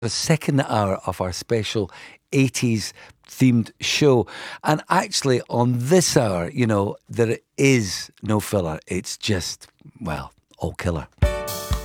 the second hour of our special 80s themed show. And actually, on this hour, there is no filler. It's just, well, all killer.